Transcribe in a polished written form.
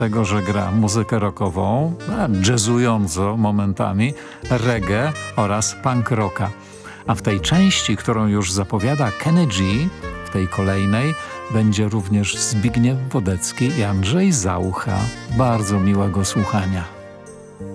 tego, że gra muzykę rockową, jazzująco momentami, reggae oraz punk rocka. A w tej części, którą już zapowiada Kenny G, w tej kolejnej będzie również Zbigniew Wodecki i Andrzej Zaucha. Bardzo miłego słuchania.